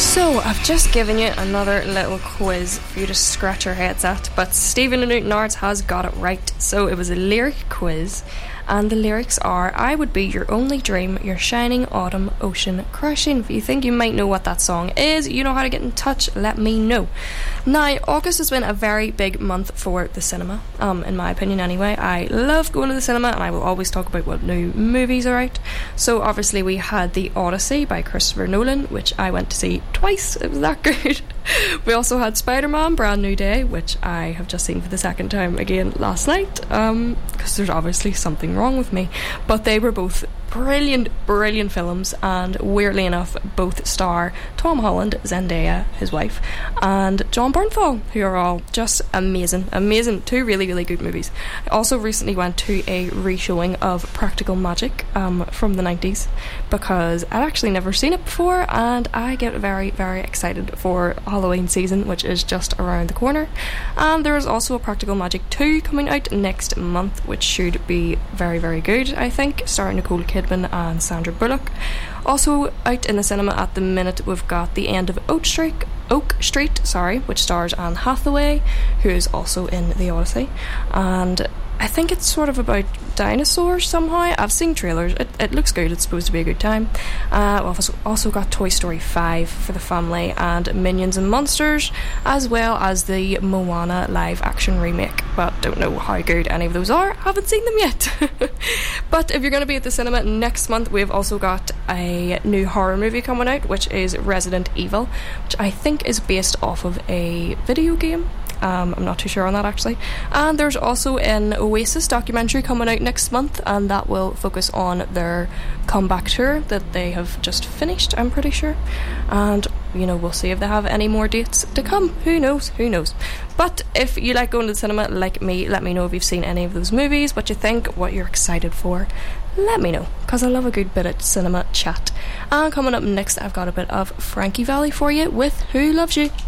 So, I've just given you another little quiz for you to scratch your heads at, but Stephen Newton Arts has got it right. So, it was a lyric quiz, and the lyrics are: I would be your only dream, your shining autumn ocean crushing. If you think you might know what that song is, you know how to get in touch, let me know. Now, August has been a very big month for the cinema, in my opinion anyway. I love going to the cinema, and I will always talk about what new movies are out. So obviously we had The Odyssey by Christopher Nolan, which I went to see twice. It was that good. We also had Spider-Man Brand New Day, which I have just seen for the second time again last night, because there's obviously something wrong with me. But they were both brilliant films, and weirdly enough both star Tom Holland, Zendaya, his wife, and Jon Bernthal, who are all just amazing. Two really good movies. I also recently went to a re-showing of Practical Magic from the 90s, because I'd actually never seen it before, and I get very excited for Halloween season, which is just around the corner. And there is also a Practical Magic 2 coming out next month, which should be very good, I think, starring Nicole Kidman and Sandra Bullock. Also out in the cinema at the minute, we've got The End of Oak Street, which stars Anne Hathaway, who is also in The Odyssey, and I think it's sort of about dinosaurs somehow. I've seen trailers. It looks good. It's supposed to be a good time. We've also got Toy Story 5 for the family, and Minions and Monsters, as well as the Moana live action remake. But don't know how good any of those are. Haven't seen them yet. But if you're going to be at the cinema next month, we've also got a new horror movie coming out, which is Resident Evil, which I think is based off of a video game. I'm not too sure on that actually. And there's also an Oasis documentary coming out next month, and that will focus on their comeback tour that they have just finished, I'm pretty sure. And we'll see if they have any more dates to come. Who knows. But if you like going to the cinema like me, let me know if you've seen any of those movies, what you think, what you're excited for. Let me know, because I love a good bit of cinema chat. And coming up next, I've got a bit of Frankie Valli for you with Who Loves You.